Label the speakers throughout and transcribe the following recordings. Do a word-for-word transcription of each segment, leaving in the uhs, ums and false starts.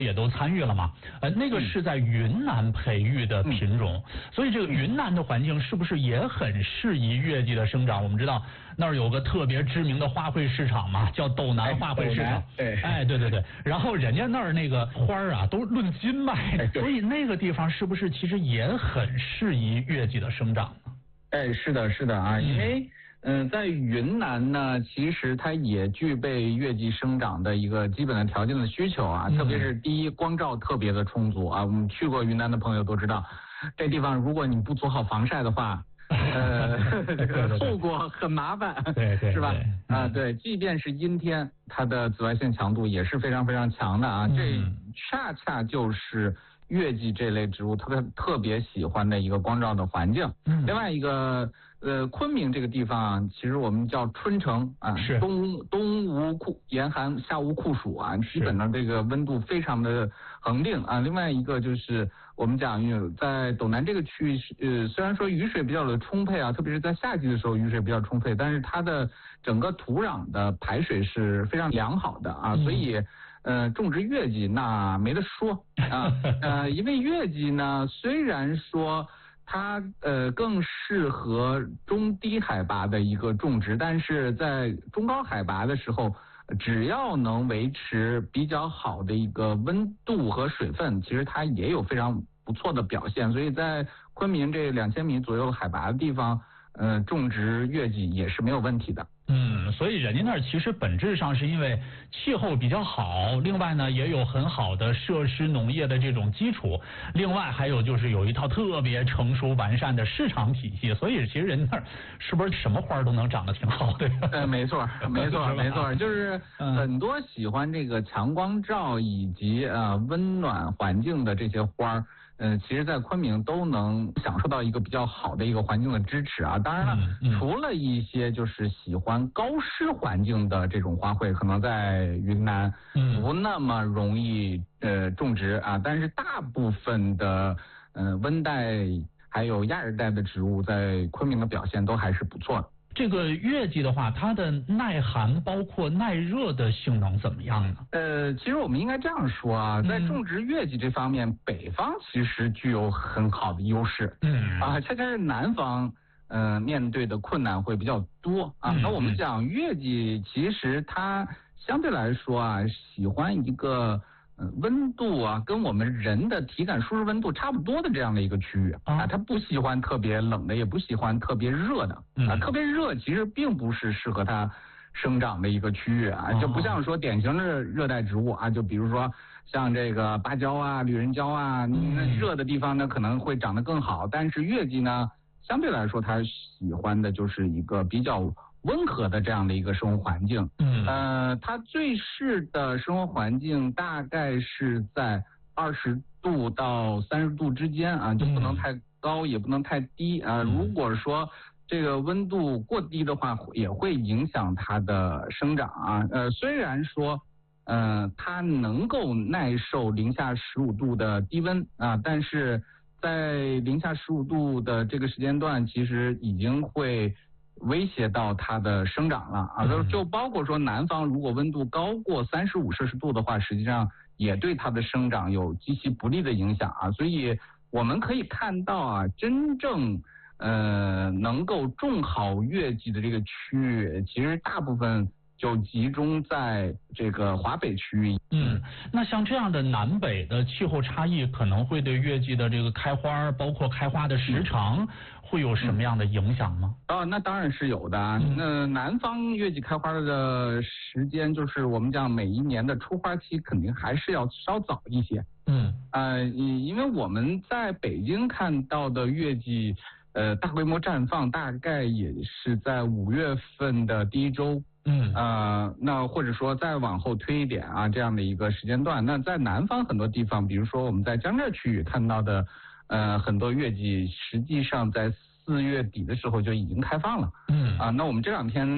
Speaker 1: 也都参与了嘛，呃，那个是在云南培育的品种，嗯、所以这个云南的环境是不是也很适宜月季的生长？我们知道那儿有个特别知名的花卉市场嘛，叫斗南花卉市场。
Speaker 2: 对，
Speaker 1: 哎，对对对，然后人家那儿那个花儿啊都论斤卖，所以那个地方是不是其实也很适宜月季的生长呢？
Speaker 2: 哎，是的，是的啊，因为。嗯，在云南呢，其实它也具备月季生长的一个基本的条件的需求啊，嗯、特别是第一，光照特别的充足啊。我们去过云南的朋友都知道，这地方如果你不做好防晒的话，呃，这个后果很麻烦，
Speaker 1: 对对，
Speaker 2: 是吧？啊，对，即便是阴天，它的紫外线强度也是非常非常强的啊。嗯、这恰恰就是月季这类植物特别特别喜欢的一个光照的环境。嗯、另外一个。呃，昆明这个地方，其实我们叫春城啊，
Speaker 1: 是
Speaker 2: 冬冬无酷严寒，夏无酷暑啊，基本上这个温度非常的恒定啊。另外一个就是我们讲，在斗南这个区域，呃，虽然说雨水比较的充沛啊，特别是在夏季的时候雨水比较充沛，但是它的整个土壤的排水是非常良好的啊，所以。呃，种植月季那没得说啊，呃，因为月季呢，虽然说。它呃更适合中低海拔的一个种植，但是在中高海拔的时候，只要能维持比较好的一个温度和水分，其实它也有非常不错的表现。所以在昆明这两千米左右海拔的地方，呃，种植月季也是没有问题的。
Speaker 1: 嗯，所以人家那儿其实本质上是因为气候比较好，另外呢也有很好的设施农业的这种基础，另外还有就是有一套特别成熟完善的市场体系，所以其实人那儿是不是什么花都能长得挺好的？
Speaker 2: 呃，没错，没错，没错，就是很多喜欢这个强光照以及呃温暖环境的这些花。嗯、呃，其实，在昆明都能享受到一个比较好的一个环境的支持啊。当然了，嗯嗯、除了一些就是喜欢高湿环境的这种花卉，可能在云南不那么容易呃种植啊。但是大部分的呃温带还有亚热带的植物，在昆明的表现都还是不错的。
Speaker 1: 这个月季的话，它的耐寒包括耐热的性能怎么样呢？
Speaker 2: 呃，其实我们应该这样说啊，在种植月季这方面，嗯、北方其实具有很好的优势。嗯啊，恰恰是南方，呃，面对的困难会比较多啊。嗯、那我们讲月季，其实它相对来说啊，喜欢一个。温度啊，跟我们人的体感舒适温度差不多的这样的一个区域啊，它不喜欢特别冷的，也不喜欢特别热的啊。特别热其实并不是适合它生长的一个区域啊，就不像说典型的热带植物啊，就比如说像这个芭蕉啊、绿人蕉啊，那热的地方呢可能会长得更好，但是月季呢，相对来说它喜欢的就是一个比较。温和的这样的一个生活环境，嗯，呃，它最适的生活环境大概是在二十度到三十度之间啊，就不能太高，也不能太低啊。如果说这个温度过低的话，也会影响它的生长啊。呃，虽然说，呃，它能够耐受零下十五度的低温啊，但是在零下十五度的这个时间段，其实已经会。威胁到它的生长了啊，就就包括说南方如果温度高过三十五摄氏度的话，实际上也对它的生长有极其不利的影响啊。所以我们可以看到啊，真正呃能够种好月季的这个区域，其实大部分就集中在这个华北区域。
Speaker 1: 嗯，那像这样的南北的气候差异，可能会对月季的这个开花，包括开花的时长。嗯会有什么样的影响吗？
Speaker 2: 哦，那当然是有的。嗯、那南方月季开花的时间，就是我们讲每一年的出花期，肯定还是要稍早一些。嗯，呃，因为我们在北京看到的月季，呃，大规模绽放大概也是在五月份的第一周。嗯，呃，那或者说再往后推一点啊，这样的一个时间段。那在南方很多地方，比如说我们在江浙区域看到的。呃，很多月季实际上在四月底的时候就已经开放了。嗯啊，那我们这两天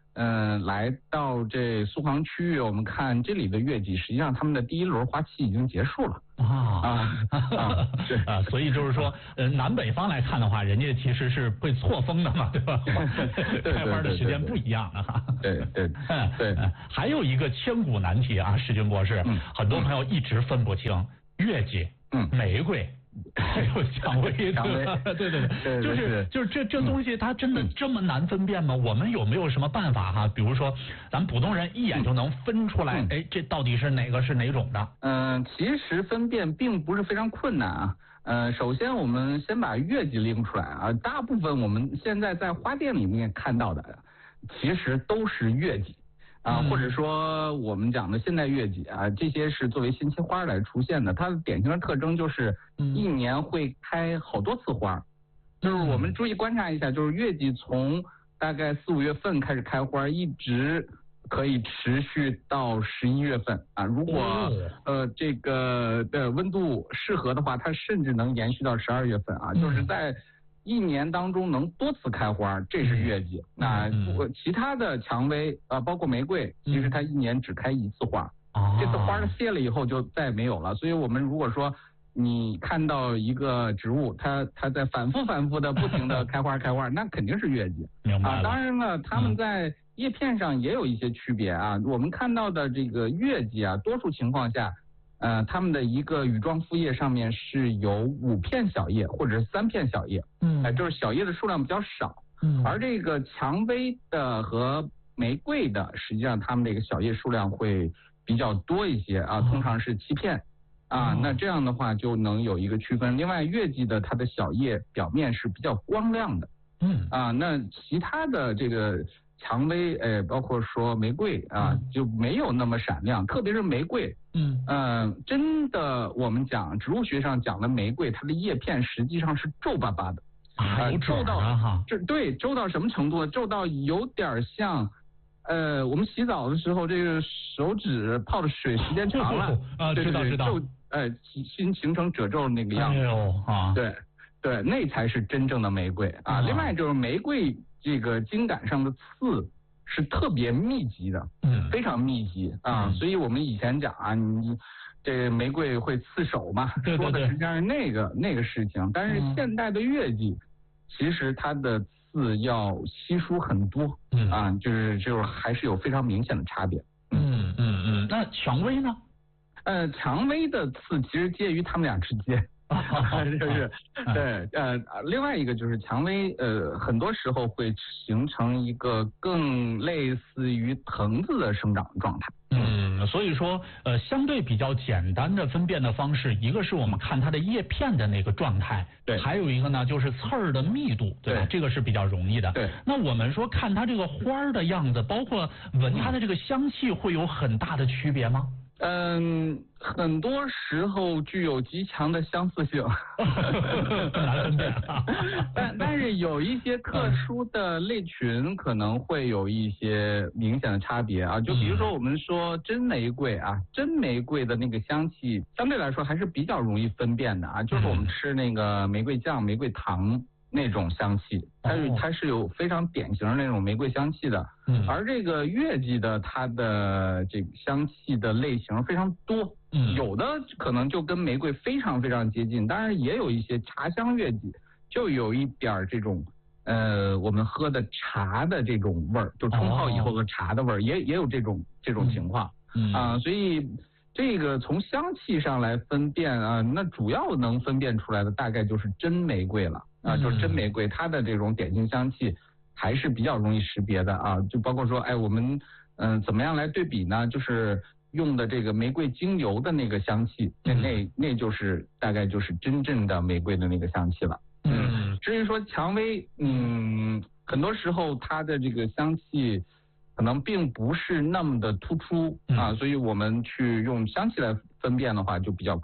Speaker 2: 嗯、呃，来到这苏杭区域，我们看这里的月季，实际上他们的第一轮花期已经结束了
Speaker 1: 啊啊是啊，所以就是说，呃，南北方来看的话，人家其实是会错峰的嘛，对吧？开花的时间不一样的哈。
Speaker 2: 对对
Speaker 1: 嗯对。还有一个千古难题啊，石军博士，嗯、很多朋友一直分不清月季、嗯、玫瑰。还有蔷薇，
Speaker 2: 蔷薇，
Speaker 1: 对对对，对就是就是这这东西它真的这么难分辨吗？我们有没有什么办法哈？比如说，咱普通人一眼就能分出来，哎，这到底是哪个是哪种的？
Speaker 2: 嗯，其实分辨并不是非常困难啊。呃，首先我们先把月季拎出来啊，大部分我们现在在花店里面看到的，其实都是月季。啊，或者说我们讲的现代月季啊，这些是作为新期花来出现的。它的典型的特征就是一年会开好多次花，嗯、就是我们注意观察一下，就是月季从大概四五月份开始开花，一直可以持续到十一月份啊。如果、哦、呃这个的温度适合的话，它甚至能延续到十二月份啊，嗯、就是在。一年当中能多次开花，这是月季。那、嗯、其他的蔷薇啊，包括玫瑰，其实它一年只开一次花，嗯、这次花谢了以后就再没有了。所以我们如果说你看到一个植物，它它在反复反复的不停的开花开花，那肯定是月季。
Speaker 1: 明白了。
Speaker 2: 啊，当然了，它们在叶片上也有一些区别啊。我们看到的这个月季啊，多数情况下。呃，它们的一个羽状复叶上面是有五片小叶或者是三片小叶，嗯，呃，就是小叶的数量比较少，嗯，而这个蔷薇的和玫瑰的，实际上它们这个小叶数量会比较多一些啊，通常是七片，啊，那这样的话就能有一个区分。另外，月季的它的小叶表面是比较光亮的，嗯，啊，那其他的这个。蔷薇，呃，包括说玫瑰啊，嗯、就没有那么闪亮，特别是玫瑰，嗯，呃，真的，我们讲植物学上讲的玫瑰，它的叶片实际上是皱巴巴的，
Speaker 1: 啊，有
Speaker 2: 皱到
Speaker 1: 哈，
Speaker 2: 这对皱到什么程度？皱到有点像，呃，我们洗澡的时候，这个手指泡的水时间长了，
Speaker 1: 啊，知道知道，
Speaker 2: 皱，呃，形形成褶皱那个样子，
Speaker 1: 哎呦啊，
Speaker 2: 对对，那才是真正的玫瑰啊。另外就是玫瑰。这个茎秆上的刺是特别密集的，嗯，非常密集啊，嗯、所以我们以前讲啊，你这玫瑰会刺手嘛，
Speaker 1: 对对对，
Speaker 2: 说的实际上是那个那个事情。但是现代的月季，嗯、其实它的刺要稀疏很多，嗯啊，就是就是还是有非常明显的差别。
Speaker 1: 嗯嗯嗯，那蔷薇呢？
Speaker 2: 呃，蔷薇的刺其实介于它们俩之间。就是对呃，另外一个就是蔷薇，呃，很多时候会形成一个更类似于藤子的生长状态。
Speaker 1: 嗯，所以说呃，相对比较简单的分辨的方式，一个是我们看它的叶片的那个状态，
Speaker 2: 对，
Speaker 1: 还有一个呢就是刺儿的密度，对吧？对，这个是比较容易的。
Speaker 2: 对，
Speaker 1: 那我们说看它这个花儿的样子，包括闻它的这个香气，会有很大的区别吗？
Speaker 2: 嗯，很多时候具有极强的相似性，
Speaker 1: 难分辨。
Speaker 2: 但但是有一些特殊的类群可能会有一些明显的差别啊，就比如说我们说真玫瑰啊，真玫瑰的那个香气相对来说还是比较容易分辨的啊，就是我们吃那个玫瑰酱、玫瑰糖。那种香气，它是它是有非常典型的那种玫瑰香气的，嗯，而这个月季的它的这个香气的类型非常多，嗯，有的可能就跟玫瑰非常非常接近，当然也有一些茶香月季，就有一点这种呃我们喝的茶的这种味儿，就冲泡以后的茶的味儿，哦、也也有这种这种情况，嗯啊，所以。这个从香气上来分辨啊，那主要能分辨出来的大概就是真玫瑰了啊，就是真玫瑰，它的这种典型香气还是比较容易识别的啊，就包括说，哎，我们嗯、呃、怎么样来对比呢？就是用的这个玫瑰精油的那个香气，那那那就是大概就是真正的玫瑰的那个香气了。嗯，至于说蔷薇，嗯，很多时候它的这个香气。可能并不是那么的突出啊，所以我们去用香气来分辨的话就比较困难。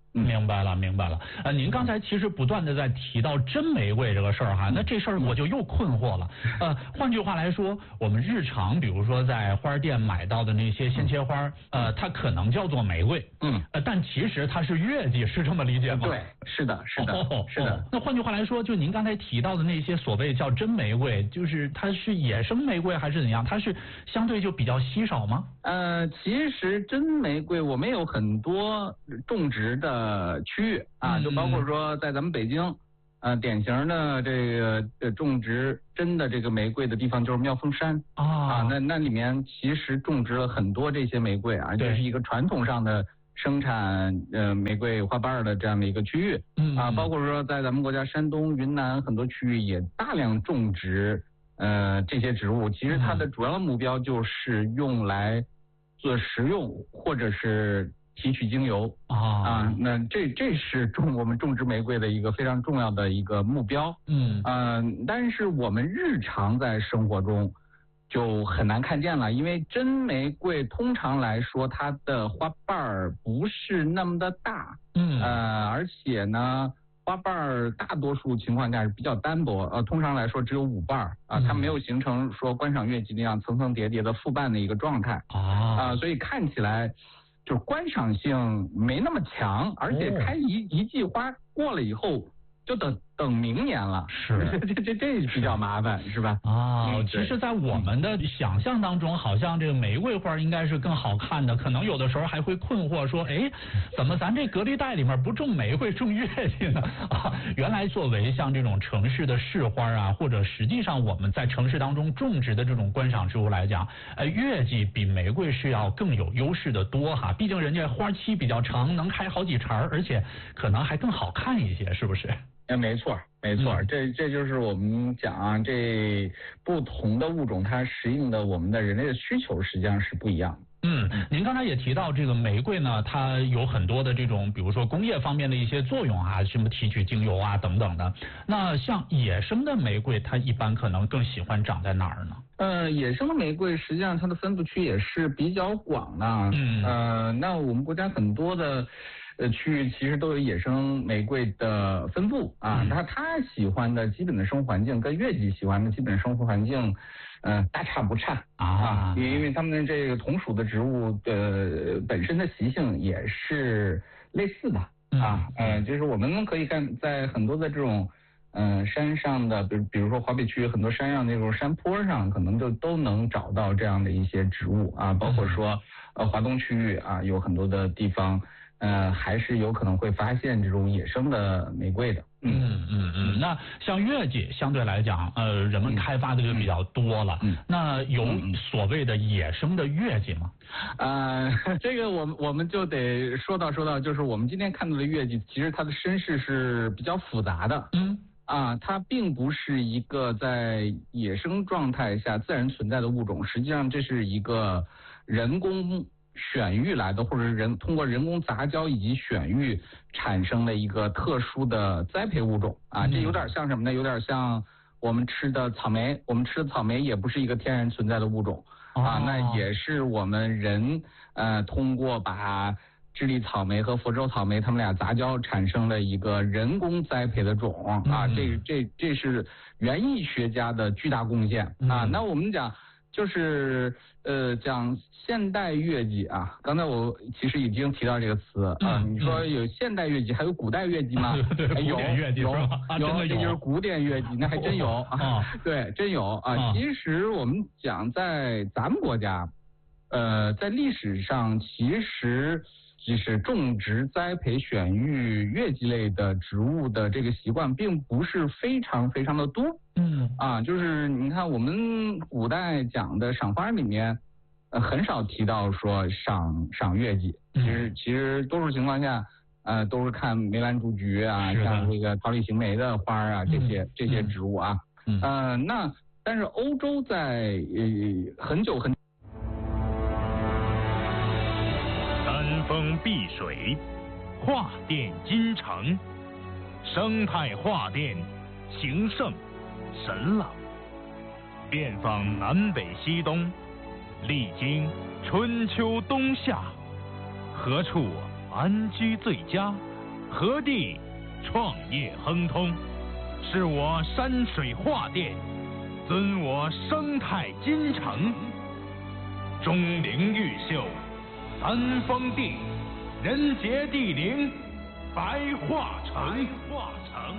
Speaker 1: 明白了，明白了。呃，您刚才其实不断的在提到真玫瑰这个事儿哈，那这事儿我就又困惑了。呃，换句话来说，我们日常比如说在花店买到的那些鲜切花，呃，它可能叫做玫瑰，嗯，呃，但其实它是月季，是这么理解吗？
Speaker 2: 对，是的，是的，哦、是的、哦。
Speaker 1: 那换句话来说，就您刚才提到的那些所谓叫真玫瑰，就是它是野生玫瑰还是怎样？它是相对就比较稀少吗？
Speaker 2: 呃，其实真玫瑰我们有很多种植的区域啊，就包括说在咱们北京，呃，典型的这个呃种植真的这个玫瑰的地方就是妙峰山啊，啊那那里面其实种植了很多这些玫瑰啊，这是一个传统上的生产呃玫瑰花瓣的这样的一个区域，嗯啊，包括说在咱们国家山东、云南很多区域也大量种植呃这些植物，其实它的主要的目标就是用来做食用或者是提取精油啊啊，那这这是种我们种植玫瑰的一个非常重要的一个目标。嗯呃，但是我们日常在生活中就很难看见了，因为真玫瑰通常来说它的花瓣儿不是那么的大，嗯呃，而且呢花瓣儿大多数情况下是比较单薄，呃，通常来说只有五瓣儿啊，它没有形成说观赏月季那样层层叠叠的复瓣的一个状态啊啊，所以看起来就是观赏性没那么强，而且开一、哦、一季花过了以后，就等等明年了，
Speaker 1: 是
Speaker 2: 这这这比较麻烦，是吧？
Speaker 1: 啊、嗯，其实，在我们的想象当中，好像这个玫瑰花应该是更好看的，可能有的时候还会困惑说，哎，怎么咱这隔离带里面不种玫瑰，种月季呢？啊，原来作为像这种城市的市花啊，或者实际上我们在城市当中种植的这种观赏植物来讲，呃，月季比玫瑰是要更有优势的多哈，毕竟人家花期比较长，能开好几茬，而且可能还更好看一些，是不是？
Speaker 2: 哎，没错，没错，嗯、这这就是我们讲啊，这不同的物种它适应的我们的人类的需求实际上是不一样的。
Speaker 1: 嗯，您刚才也提到这个玫瑰呢，它有很多的这种，比如说工业方面的一些作用啊，什么提取精油啊等等的。那像野生的玫瑰，它一般可能更喜欢长在哪儿呢？
Speaker 2: 呃，野生的玫瑰实际上它的分布区也是比较广的。嗯，呃，那我们国家很多的。呃，区域其实都有野生玫瑰的分布啊，它它喜欢的基本的生活环境跟月季喜欢的基本生活环境，呃，大差不差啊，因为它们的这个同属的植物的本身的习性也是类似的啊，呃，就是我们可以看在很多的这种嗯、呃、山上的，比如比如说华北区很多山上那种山坡上，可能就都能找到这样的一些植物啊，包括说呃华东区域啊，有很多的地方。呃，还是有可能会发现这种野生的玫瑰的。
Speaker 1: 嗯嗯嗯。那像月季相对来讲，呃，人们开发的就比较多了。嗯。那有所谓的野生的月季吗？
Speaker 2: 呃，这个我们我们就得说到说到，就是我们今天看到的月季，其实它的身世是比较复杂的。嗯。啊，它并不是一个在野生状态下自然存在的物种，实际上这是一个人工选育来的，或者是人通过人工杂交以及选育产生的一个特殊的栽培物种啊，这有点像什么呢？有点像我们吃的草莓，我们吃的草莓也不是一个天然存在的物种啊，那也是我们人呃通过把智利草莓和福州草莓它们俩杂交产生了一个人工栽培的种啊，这这这是园艺学家的巨大贡献啊。那我们讲就是呃讲现代月季啊，刚才我其实已经提到这个词啊，嗯、你说有现代月季，还有古代月季吗？
Speaker 1: 对，
Speaker 2: 有
Speaker 1: 古典月季
Speaker 2: 有
Speaker 1: 是吧？
Speaker 2: 有，
Speaker 1: 有，
Speaker 2: 这就是古典月季，那还真有啊。
Speaker 1: 哦、
Speaker 2: 对，真有啊。哦、其实我们讲在咱们国家，呃，在历史上其实就是种植、栽培、选育月季类的植物的这个习惯，并不是非常非常的多。嗯啊，就是你看我们古代讲的赏花里面。呃，很少提到说赏赏月季，其实其实多数情况下，呃，都是看梅兰竹菊啊，像这个桃李杏梅的花啊，这些、嗯、这些植物啊，嗯、呃，那但是欧洲在呃很久很，
Speaker 3: 山峰碧水，画殿金城，生态画殿，情圣神朗，遍访南北西东。历经春秋冬夏，何处安居最佳？ 河地创业亨通，是我山水画店，尊我生态金城。钟灵毓秀，三丰地，人杰地灵，白桦城。白桦城。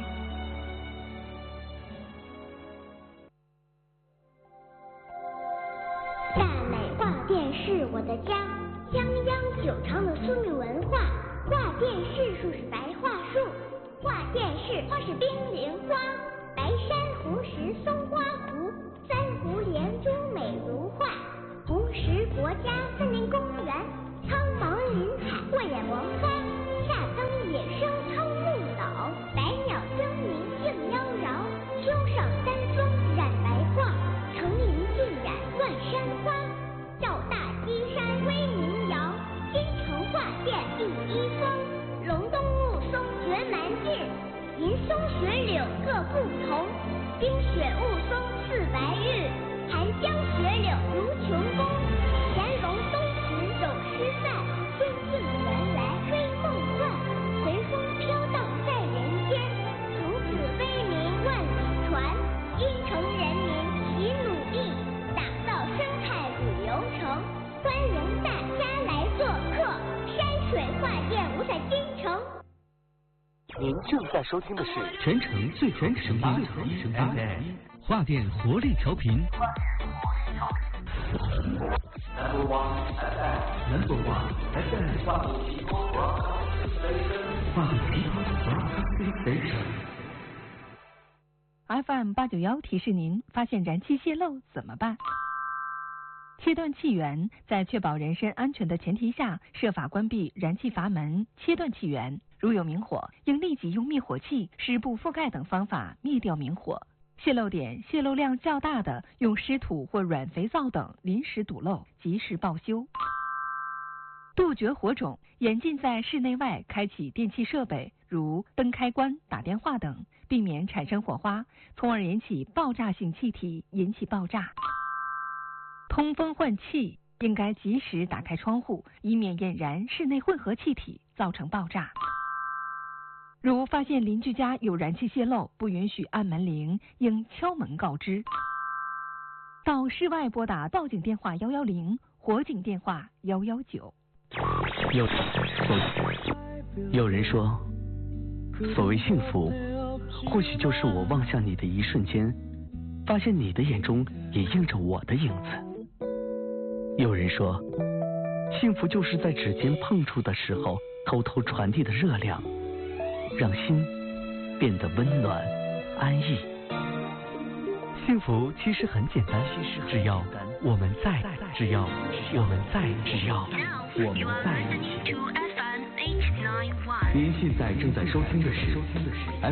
Speaker 4: 大美画店是我的家，泱泱久长的苏米文化。画店是树是白桦树，画店是花是冰凌花，白珊瑚石松花湖，三湖连珠美如画。红石国家森林公园，苍茫林海慧眼王花，夏灯野生苍木岛，百鸟争鸣竞妖娆，秋上丹枫染白桦，层林尽染乱山花，照大基山威名扬，金城画店第一峰，龙东雾松绝蛮劲，银松雪柳各不同，冰雪雾松似白玉，寒江雪柳如琼宫，乾隆东池有诗赞，仙境原来非梦幻，随风飘荡在人间，从此威名万里传，金城人民齐努力，打造生态旅游城，欢迎大家来做客山水画店五彩金城。
Speaker 5: 您正在收听的是全城最全声八 F M 画店活力调频。Number one F M Number one F M 画店提供 Broadcasting Station 画店提供 Broadcasting Station
Speaker 6: F M 八九一提示您：发现燃气泄漏怎么办？切断气源，在确保人身安全的前提下，设法关闭燃气阀门，切断气源。如有明火，应立即用灭火器、湿布覆盖等方法灭掉明火。泄漏点、泄漏量较大的，用湿土或软肥皂等临时堵漏，及时报修。杜绝火种，严禁在室内外开启电气设备，如灯开关、打电话等，避免产生火花，从而引起爆炸性气体，引起爆炸。通风换气，应该及时打开窗户，以免引燃室内混合气体，造成爆炸。如发现邻居家有燃气泄漏，不允许按门铃，应敲门告知。到室外拨打报警电话一一零，火警电话一一九。
Speaker 5: 有有人说，所谓幸福，或许就是我望向你的一瞬间，发现你的眼中也映着我的影子。有人说，幸福就是在指尖碰触的时候，偷偷传递的热量，让心变得温暖安逸。幸福其实很简单，只要我们在，只要我们在，只要我们在一起。您现在正在收听的是